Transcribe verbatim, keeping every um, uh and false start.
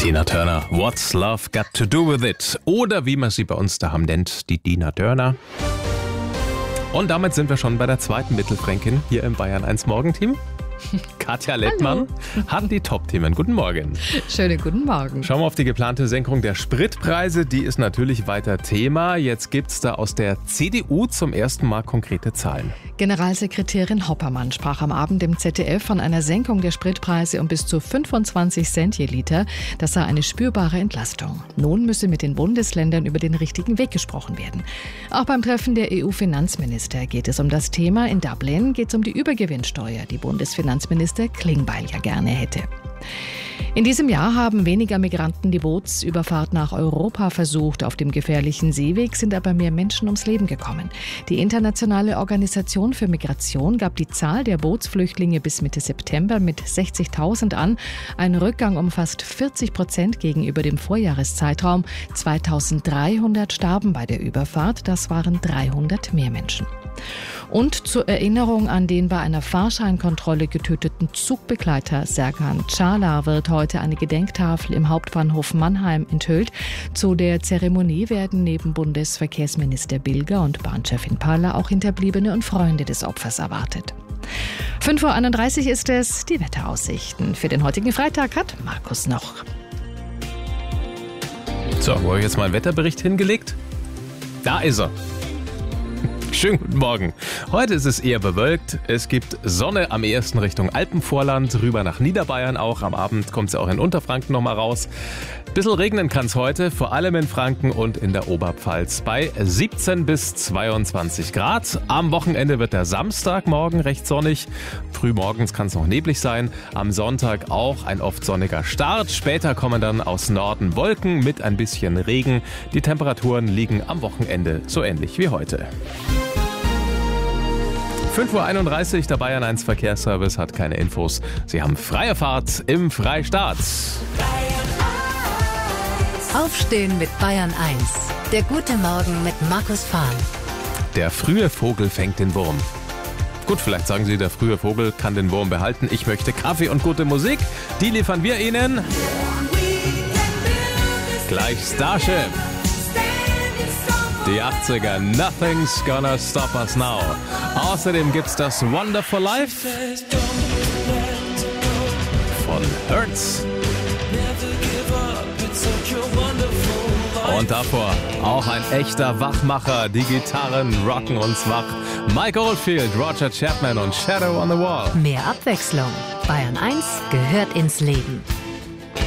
Tina Turner, What's Love Got to Do With It? Oder wie man sie bei uns daheim nennt, die Tina Turner. Und damit sind wir schon bei der zweiten Mittelfränkin hier im Bayern eins Morgenteam. Katja Lettmann Hallo. hat die Top-Themen. Guten Morgen. Schönen guten Morgen. Schauen wir auf die geplante Senkung der Spritpreise. Die ist natürlich weiter Thema. Jetzt gibt es da aus der C D U zum ersten Mal konkrete Zahlen. Generalsekretärin Hoppermann sprach am Abend im Z D F von einer Senkung der Spritpreise um bis zu fünfundzwanzig Cent je Liter. Das sei eine spürbare Entlastung. Nun müsse mit den Bundesländern über den richtigen Weg gesprochen werden. Auch beim Treffen der E U-Finanzminister geht es um das Thema. In Dublin geht es um die Übergewinnsteuer, die Bundesfinanzminister Klingbeil ja gerne hätte. In diesem Jahr haben weniger Migranten die Bootsüberfahrt nach Europa versucht. Auf dem gefährlichen Seeweg sind aber mehr Menschen ums Leben gekommen. Die Internationale Organisation für Migration gab die Zahl der Bootsflüchtlinge bis Mitte September mit sechzigtausend an. Ein Rückgang um fast vierzig Prozent gegenüber dem Vorjahreszeitraum. zweitausenddreihundert starben bei der Überfahrt. Das waren dreihundert mehr Menschen. Und zur Erinnerung an den bei einer Fahrscheinkontrolle getöteten Zugbegleiter Serkan Çağlar wird heute eine Gedenktafel im Hauptbahnhof Mannheim enthüllt. Zu der Zeremonie werden neben Bundesverkehrsminister Bilger und Bahnchefin Parler auch Hinterbliebene und Freunde des Opfers erwartet. fünf Uhr einunddreißig ist es, die Wetteraussichten. Für den heutigen Freitag hat Markus noch. So, wo habe ich jetzt mal einen Wetterbericht hingelegt? Da ist er. Schönen guten Morgen. Heute ist es eher bewölkt. Es gibt Sonne am ehesten Richtung Alpenvorland, rüber nach Niederbayern auch. Am Abend kommt es auch in Unterfranken nochmal raus. Ein bisschen regnen kann es heute, vor allem in Franken und in der Oberpfalz bei siebzehn bis zweiundzwanzig Grad. Am Wochenende wird der Samstagmorgen recht sonnig. Frühmorgens kann es noch neblig sein. Am Sonntag auch ein oft sonniger Start. Später kommen dann aus Norden Wolken mit ein bisschen Regen. Die Temperaturen liegen am Wochenende so ähnlich wie heute. fünf Uhr einunddreißig, der Bayern eins Verkehrsservice hat keine Infos. Sie haben freie Fahrt im Freistaat. Aufstehen mit Bayern eins. Der gute Morgen mit Markus Fahn. Der frühe Vogel fängt den Wurm. Gut, vielleicht sagen Sie, der frühe Vogel kann den Wurm behalten. Ich möchte Kaffee und gute Musik. Die liefern wir Ihnen. Gleich Starship. Die achtziger, Nothing's Gonna Stop Us Now. Außerdem gibt's das Wonderful Life von Hurts. Und davor auch ein echter Wachmacher. Die Gitarren rocken uns wach. Mike Oldfield, Roger Chapman und Shadow on the Wall. Mehr Abwechslung. Bayern eins gehört ins Leben.